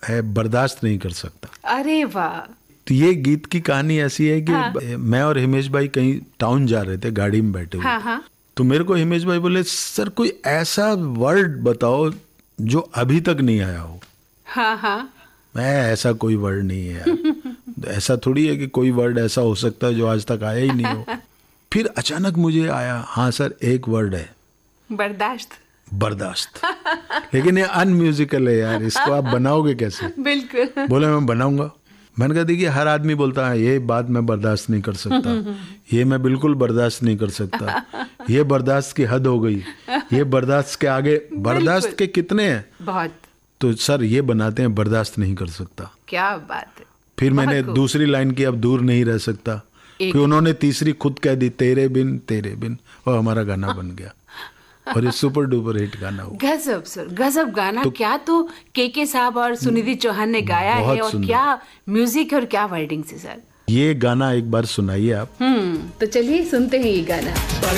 है बर्दाश्त नहीं कर सकता। अरे वाह। तो ये गीत की कहानी ऐसी है कि मैं और हिमेश भाई कहीं टाउन जा रहे थे, गाड़ी में बैठे हुए। तो मेरे को हिमेश भाई बोले, सर कोई ऐसा वर्ड बताओ जो अभी तक नहीं आया हो। मैं ऐसा कोई वर्ड नहीं है यार। ऐसा थोड़ी है कि कोई वर्ड ऐसा हो सकता है जो आज तक आया ही नहीं हो। फिर अचानक मुझे आया, हाँ सर एक वर्ड है, बर्दाश्त। लेकिन ये अनम्यूजिकल है यार, इसको आप बनाओगे कैसे? बिल्कुल। बोले मैं बनाऊंगा। मैंने कहा देखिए हर आदमी बोलता है ये बात मैं बर्दाश्त नहीं कर सकता, ये मैं बिल्कुल बर्दाश्त नहीं कर सकता, ये बर्दाश्त की हद हो गई, ये बर्दाश्त के आगे, बर्दाश्त के कितने हैं? बहुत। तो सर ये बनाते हैं बर्दाश्त नहीं कर सकता। क्या बात है। फिर मैंने दूसरी लाइन की, अब दूर नहीं रह सकता। फिर उन्होंने तीसरी खुद कह दी, तेरे बिन, और हमारा गाना बन गया। और ये सुपर डुपर हिट गाना हुआ। गजब सर, गजब गाना। तो क्या तो के साहब और सुनिधि चौहान ने गाया है, और क्या म्यूजिक और क्या वर्डिंग से सर। ये गाना एक बार सुनाइए आप। तो चलिए सुनते हैं ये गाना।